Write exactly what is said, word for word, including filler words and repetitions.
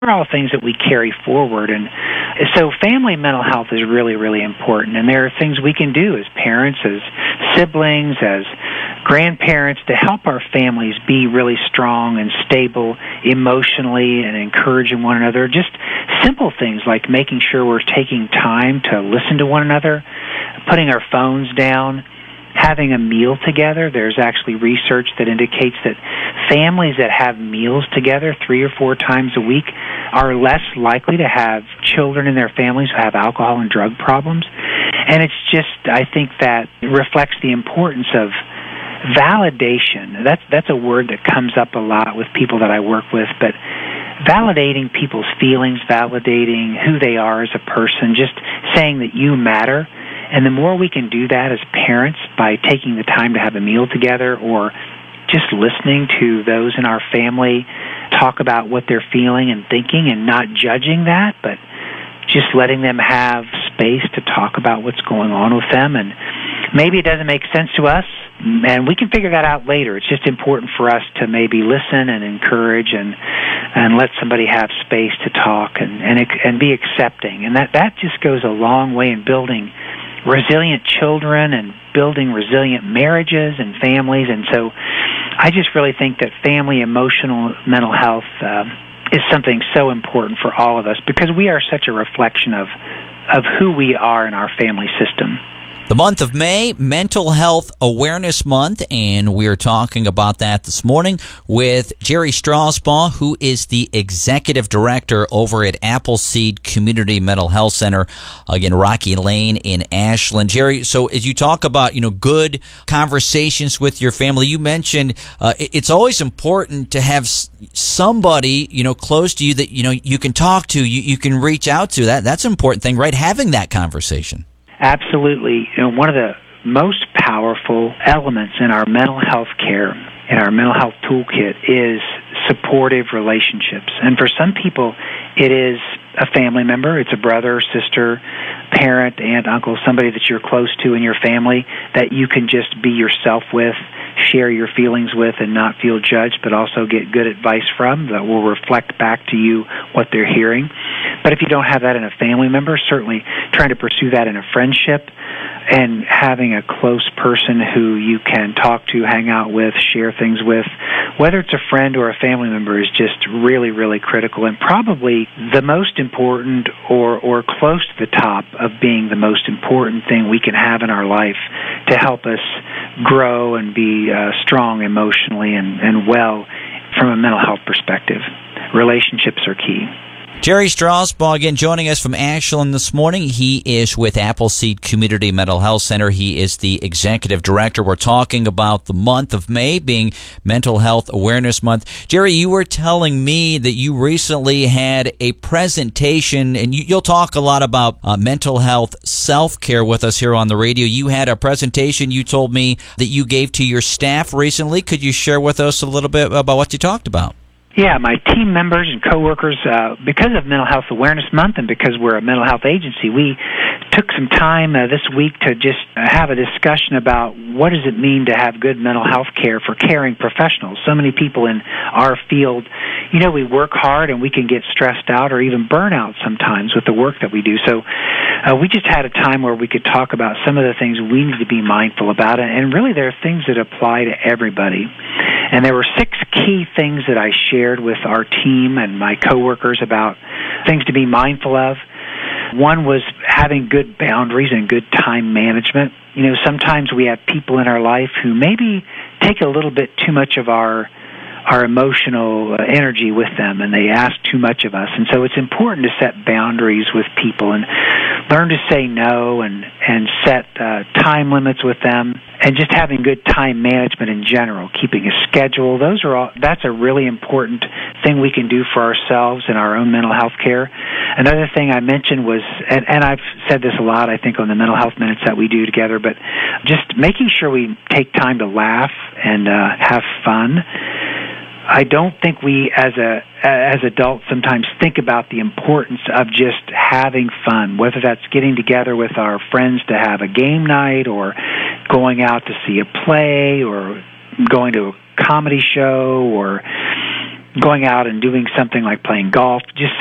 are all things that we carry forward. And so family mental health is really, really important. And there are things we can do as parents, as siblings, as grandparents to help our families be really strong and stable emotionally and encouraging one another. Just simple things like making sure we're taking time to listen to one another, putting our phones down, having a meal together. There's actually research that indicates that families that have meals together three or four times a week are less likely to have children in their families who have alcohol and drug problems. And it's just, I think that reflects the importance of validation. That's, that's a word that comes up a lot with people that I work with, but validating people's feelings, validating who they are as a person, just saying that you matter. And the more we can do that as parents by taking the time to have a meal together or just listening to those in our family talk about what they're feeling and thinking and not judging that, but just letting them have space to talk about what's going on with them. And maybe it doesn't make sense to us, and we can figure that out later. It's just important for us to maybe listen and encourage and and let somebody have space to talk and, and, and be accepting. And that, that just goes a long way in building resilient children and building resilient marriages and families. And so I just really think that family emotional mental health uh, is something so important for all of us because we are such a reflection of, of who we are in our family system. The month of May, Mental Health Awareness Month, and we're talking about that this morning with Jerry Strasbaugh, who is the Executive Director over at Appleseed Community Mental Health Center, again, Rocky Lane in Ashland. Jerry, so as you talk about, you know, good conversations with your family, you mentioned uh, it's always important to have somebody, you know, close to you that, you know, you can talk to, you, you can reach out to. That That's an important thing, right? Having that conversation. Absolutely. You know, one of the most powerful elements in our mental health care, in our mental health toolkit, is supportive relationships. And for some people, it is a family member. It's a brother, sister, parent, aunt, uncle, somebody that you're close to in your family that you can just be yourself with, share your feelings with, and not feel judged, but also get good advice from that will reflect back to you what they're hearing. But if you don't have that in a family member, certainly trying to pursue that in a friendship and having a close person who you can talk to, hang out with, share things with, whether it's a friend or a family member, is just really, really critical and probably the most important or, or close to the top of being the most important thing we can have in our life to help us grow and be uh, strong emotionally and, and well from a mental health perspective. Relationships are key. Jerry Strasbaugh, again, joining us from Ashland this morning. He is with Appleseed Community Mental Health Center. He is the Executive Director. We're talking about the month of May being Mental Health Awareness Month. Jerry, you were telling me that you recently had a presentation, and you, you'll talk a lot about uh, mental health self-care with us here on the radio. You had a presentation you told me that you gave to your staff recently. Could you share with us a little bit about what you talked about? Yeah, my team members and coworkers, uh, because of Mental Health Awareness Month and because we're a mental health agency, we took some time uh, this week to just uh, have a discussion about what does it mean to have good mental health care for caring professionals. So many people in our field, you know, we work hard and we can get stressed out or even burn out sometimes with the work that we do. So uh, we just had a time where we could talk about some of the things we need to be mindful about, and really there are things that apply to everybody. And there were six key things that I shared with our team and my coworkers about things to be mindful of. One was having good boundaries and good time management. You know, sometimes we have people in our life who maybe take a little bit too much of our our emotional energy with them, and they ask too much of us. And so it's important to set boundaries with people and learn to say no and, and set uh, time limits with them, and just having good time management in general, keeping a schedule. Those are all, that's a really important thing we can do for ourselves in our own mental health care. Another thing I mentioned was, and, and I've said this a lot, I think, on the mental health minutes that we do together, but just making sure we take time to laugh and uh, have fun. I don't think we, as a as adults, sometimes think about the importance of just having fun, whether that's getting together with our friends to have a game night or going out to see a play or going to a comedy show or going out and doing something like playing golf, just